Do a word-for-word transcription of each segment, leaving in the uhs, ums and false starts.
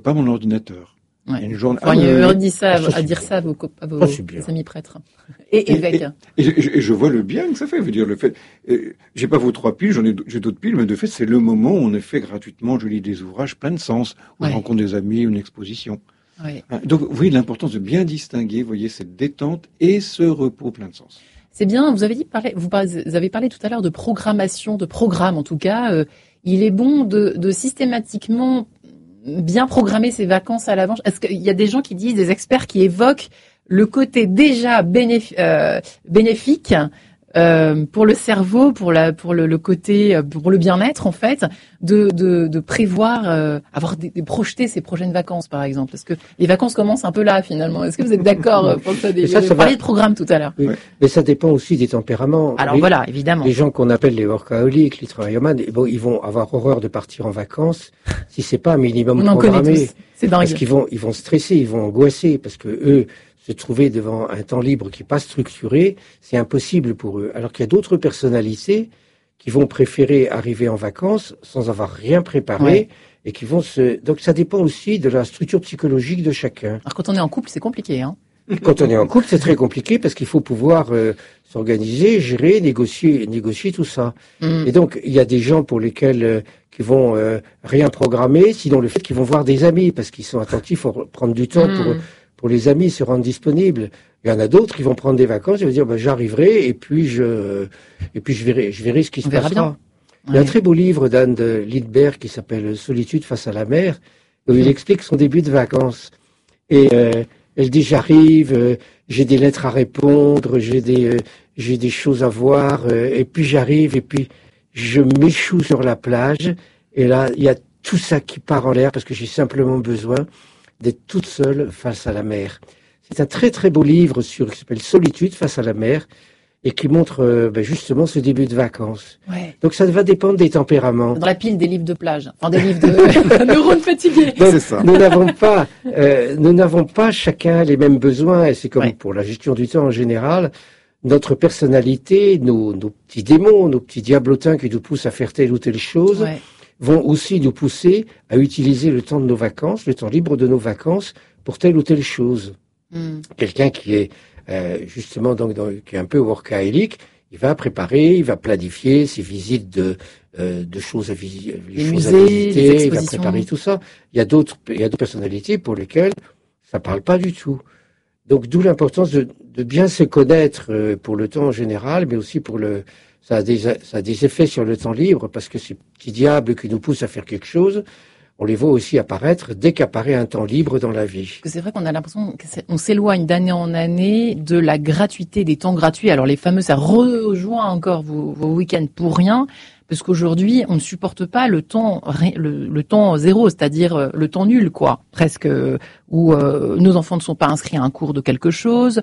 pas mon ordinateur. Ouais. Une journée... Enfin, ah, il y euh, a dit ça, ça, à dire ça à vos, à vos ah, amis prêtres et évêques. Et, et, et, et je vois le bien que ça fait. Je veux dire, le fait, euh, j'ai pas vos trois piles, j'en ai, j'ai d'autres piles, mais de fait, c'est le moment où on est fait gratuitement. Je lis des ouvrages plein de sens, où ouais. je rencontre des amis, une exposition. Ouais. Donc, vous voyez l'importance de bien distinguer, vous voyez, cette détente et ce repos plein de sens. C'est bien. Vous avez dit, parler, vous, parlez, vous avez parlé tout à l'heure de programmation, de programme en tout cas. Euh, il est bon de, de systématiquement bien programmer ses vacances à l'avance. Est-ce qu'il y a des gens qui disent, des experts qui évoquent le côté déjà bénéf- euh, bénéfique euh, pour le cerveau, pour la, pour le, le côté, pour le bien-être en fait, de, de, de prévoir, euh, avoir des, de projeter ses prochaines vacances par exemple. Parce que les vacances commencent un peu là finalement. Est-ce que vous êtes d'accord pour ça? Des, ça, vous ça parliez va... de programme tout à l'heure. Oui. Ouais. Mais ça dépend aussi des tempéraments. Alors les, voilà, évidemment. Les gens qu'on appelle les workaholics, les travaillomanes, bon, ils vont avoir horreur de partir en vacances si c'est pas un minimum On en programmé. connaît tous. C'est dingue. Parce qu'ils vont, ils vont stresser, ils vont angoisser, parce que eux, se trouver devant un temps libre qui n'est pas structuré, c'est impossible pour eux. Alors qu'il y a d'autres personnalités qui vont préférer arriver en vacances sans avoir rien préparé ouais. et qui vont se... Donc ça dépend aussi de la structure psychologique de chacun. Alors quand on est en couple, c'est compliqué, hein. Quand on est en couple, c'est très compliqué parce qu'il faut pouvoir euh, s'organiser, gérer, négocier, négocier tout ça. Mm. Et donc, il y a des gens pour lesquels euh, qui vont euh, rien programmer, sinon le fait qu'ils vont voir des amis parce qu'ils sont attentifs, il faut prendre du temps mm. pour pour les amis se rendre disponibles. Il y en a d'autres qui vont prendre des vacances et vont dire ben, j'arriverai et puis je et puis je verrai je verrai ce qui On se passera. Bien. Il y a un très beau livre d'Anne de Lidberg qui s'appelle Solitude face à la mer où mm. il explique son début de vacances et euh, elle dit j'arrive, euh, j'ai des lettres à répondre, j'ai des euh, j'ai des choses à voir euh, et puis j'arrive et puis je m'échoue sur la plage et là il y a tout ça qui part en l'air parce que j'ai simplement besoin d'être toute seule face à la mer. C'est un très très beau livre sur qui s'appelle Solitude face à la mer et qui montre euh, ben justement ce début de vacances. Ouais. Donc ça va dépendre des tempéraments. Dans la pile des livres de plage, enfin des livres de neurones fatigués. Donc, c'est ça. Nous n'avons pas, euh, nous n'avons pas chacun les mêmes besoins et c'est comme ouais. pour la gestion du temps en général. Notre personnalité, nos, nos petits démons, nos petits diablotins qui nous poussent à faire telle ou telle chose, ouais. vont aussi nous pousser à utiliser le temps de nos vacances, le temps libre de nos vacances pour telle ou telle chose. Mm. Quelqu'un qui est euh, justement donc dans, qui est un peu workaholic, il va préparer, il va planifier ses visites de euh, de choses à, visi- les les choses musées, à visiter, les il va préparer tout ça. Il y a d'autres il y a d'autres personnalités pour lesquelles ça parle pas du tout. Donc d'où l'importance de, de bien se connaître euh, pour le temps en général, mais aussi pour le ça a des ça a des effets sur le temps libre parce que ces petits diables qui nous poussent à faire quelque chose, on les voit aussi apparaître dès qu'apparaît un temps libre dans la vie. C'est vrai qu'on a l'impression qu'on s'éloigne d'année en année de la gratuité des temps gratuits. Alors les fameux, ça rejoint encore vos, vos week-ends pour rien, parce qu'aujourd'hui on ne supporte pas le temps le, le temps zéro, c'est-à-dire le temps nul, quoi, presque, où euh, nos enfants ne sont pas inscrits à un cours de quelque chose.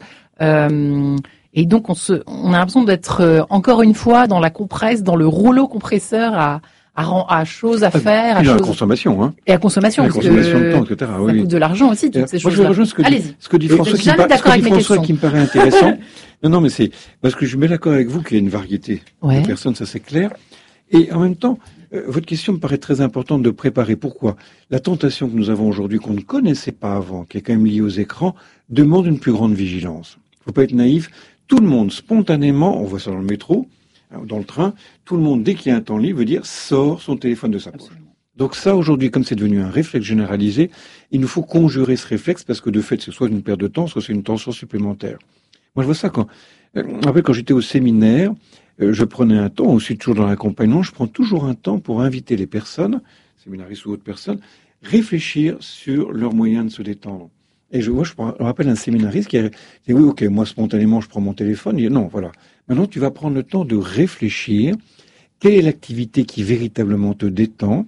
Euh, et donc on se, on a l'impression d'être euh, encore une fois dans la compresse, dans le rouleau compresseur à À, à choses à faire, à, à, choses... à la consommation, hein. Et à consommation, la parce consommation que de temps, et cetera. Ça oui. coûte de l'argent aussi, toutes ces Moi, choses-là. je rejoins ce que Allez-y. dit, ce que dit François, qui, me, par... ce que dit François qui me paraît intéressant. non, non, mais c'est parce que je suis bien d'accord avec vous qu'il y a une variété ouais. de personnes, ça c'est clair. Et en même temps, euh, votre question me paraît très importante de préparer. Pourquoi ? La tentation que nous avons aujourd'hui, qu'on ne connaissait pas avant, qui est quand même liée aux écrans, demande une plus grande vigilance. Faut pas être naïf. Tout le monde, spontanément, on voit ça dans le métro, dans le train, tout le monde, dès qu'il y a un temps libre, veut dire sort son téléphone de sa poche. Absolument. Donc ça, aujourd'hui, comme c'est devenu un réflexe généralisé, il nous faut conjurer ce réflexe parce que de fait, c'est soit une perte de temps, soit c'est une tension supplémentaire. Moi, je vois ça quand, euh, après, quand j'étais au séminaire, euh, je prenais un temps, aussi toujours dans l'accompagnement, je prends toujours un temps pour inviter les personnes, séminaristes ou autres personnes, réfléchir sur leurs moyens de se détendre. Et je vois, je me rappelle un séminariste qui a dit, oui, ok, moi, spontanément, je prends mon téléphone. Il dit, non, voilà. Maintenant, tu vas prendre le temps de réfléchir. Quelle est l'activité qui véritablement te détend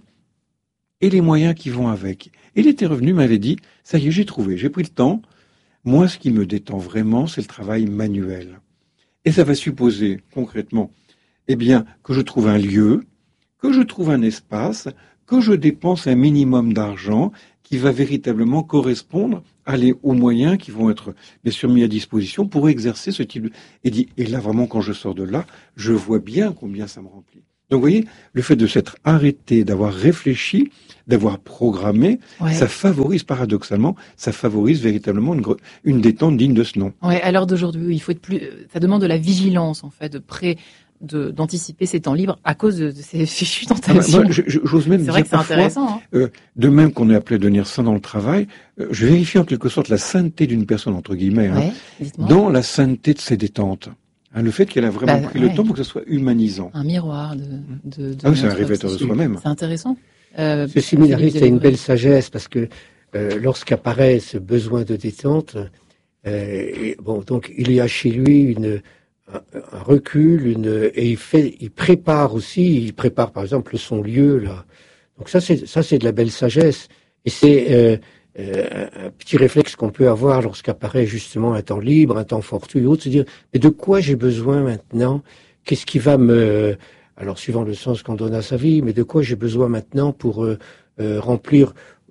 et les moyens qui vont avec. Et il était revenu, m'avait dit, ça y est, j'ai trouvé, j'ai pris le temps. Moi, ce qui me détend vraiment, c'est le travail manuel. Et ça va supposer, concrètement, eh bien, que je trouve un lieu, que je trouve un espace, que je dépense un minimum d'argent qui va véritablement correspondre aller aux moyens qui vont être bien sûr mis à disposition pour exercer ce type de... Et, dit, et là, vraiment, quand je sors de là, je vois bien combien ça me remplit. Donc, vous voyez, le fait de s'être arrêté, d'avoir réfléchi, d'avoir programmé, ouais. ça favorise paradoxalement, ça favorise véritablement une, une détente digne de ce nom. Ouais, à l'heure d'aujourd'hui, il faut être plus, ça demande de la vigilance, en fait, de près, de, d'anticiper ces temps libres à cause de, de ces fichues tentations. Ah bah, moi, j'ose même c'est dire vrai que c'est parfois, intéressant, hein. euh, de même qu'on est appelé à devenir saint dans le travail, euh, je vérifie en quelque sorte la sainteté d'une personne, entre guillemets, ouais, hein, dans la sainteté de ses détentes. Hein, le fait qu'elle a vraiment bah, pris ouais. le temps pour que ça soit humanisant. Un miroir de... de, de ah oui, c'est un révélateur de soi-même. C'est intéressant. Euh, ce séminariste a une belle sagesse parce que euh, lorsqu'apparaît ce besoin de détente, euh, et, bon, donc il y a chez lui une, un, un recul, une, et il fait, il prépare aussi, il prépare par exemple son lieu là. Donc ça c'est ça c'est de la belle sagesse et c'est euh, euh, un petit réflexe qu'on peut avoir lorsqu'apparaît justement un temps libre, un temps fortuit ou autre, c'est dire mais de quoi j'ai besoin maintenant? Qu'est-ce qui va me Alors, suivant le sens qu'on donne à sa vie, mais de quoi j'ai besoin maintenant pour euh, euh, remplir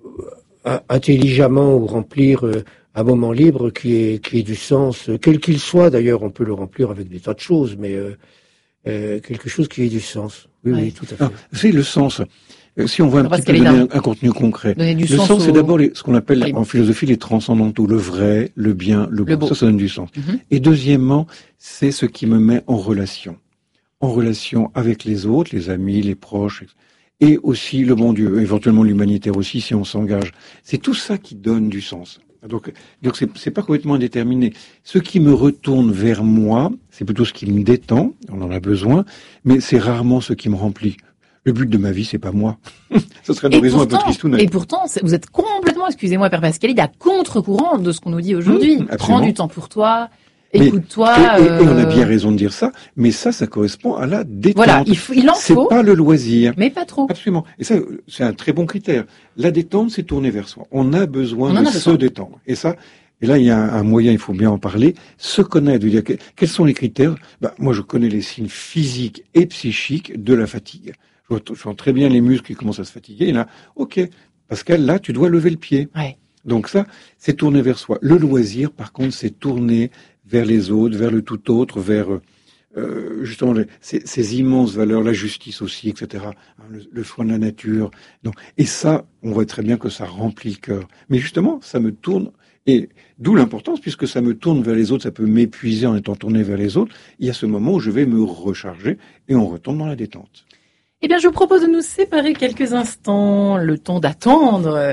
euh, intelligemment ou remplir euh, un moment libre qui ait, qui ait du sens, euh, quel qu'il soit. D'ailleurs, on peut le remplir avec des tas de choses, mais euh, euh, quelque chose qui ait du sens. Oui, ouais. oui, tout à fait. Ah, c'est le sens. Si on voit un petit peu donner un, un contenu concret, le sens, sens c'est au... d'abord les, ce qu'on appelle les... en philosophie les transcendantaux, le vrai, le bien, le beau. Le beau. Ça, ça donne du sens. Mm-hmm. Et deuxièmement, c'est ce qui me met en relation. En relation avec les autres, les amis, les proches, et aussi le bon Dieu, éventuellement l'humanitaire aussi si on s'engage. C'est tout ça qui donne du sens. Donc, donc c'est, c'est pas complètement indéterminé. Ce qui me retourne vers moi, c'est plutôt ce qui me détend, on en a besoin, mais c'est rarement ce qui me remplit. Le but de ma vie, c'est pas moi. Ce serait une raison un peu tristounette. Et pourtant, vous êtes complètement, excusez-moi, Père Pascalide, à contre-courant de ce qu'on nous dit aujourd'hui. Mmh, Prends du temps pour toi. Écoute-toi. Et, et, et on a bien raison de dire ça, mais ça, ça correspond à la détente. Voilà, il, faut, il en c'est faut. C'est pas le loisir. Mais pas trop. Absolument. Et ça, c'est un très bon critère. La détente, c'est tourner vers soi. On a besoin on de se besoin. détendre. Et ça, et là, il y a un, un moyen, il faut bien en parler, se connaître. Dire, quels sont les critères? Bah, moi, je connais les signes physiques et psychiques de la fatigue. Je vois, je vois très bien les muscles qui commencent à se fatiguer. Et là, ok, Pascal, là, tu dois lever le pied. Ouais. Donc ça, c'est tourner vers soi. Le loisir, par contre, c'est tourner vers les autres, vers le tout autre, vers euh, justement les, ces, ces immenses valeurs, la justice aussi, et cetera. Le, le soin de la nature. Donc, et ça, on voit très bien que ça remplit le cœur. Mais justement, ça me tourne, et d'où l'importance, puisque ça me tourne vers les autres, ça peut m'épuiser en étant tourné vers les autres. Il y a ce moment où je vais me recharger et on retombe dans la détente. Eh bien, je vous propose de nous séparer quelques instants, le temps d'attendre, euh,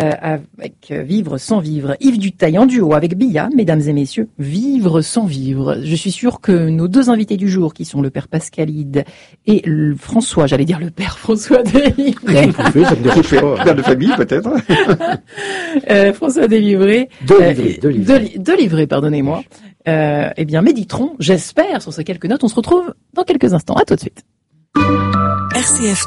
avec Vivre sans vivre. Yves Duteil en duo avec Bia, mesdames et messieurs, Vivre sans vivre. Je suis sûre que nos deux invités du jour, qui sont le Père Pascalide et le François, j'allais dire le Père François Délivré. Père de famille, peut-être. euh, François Délivré. Délivré, euh, Délivré. Délivré, pardonnez-moi. Euh, eh bien, méditerons, j'espère, sur ces quelques notes. On se retrouve dans quelques instants. À tout de suite. R C F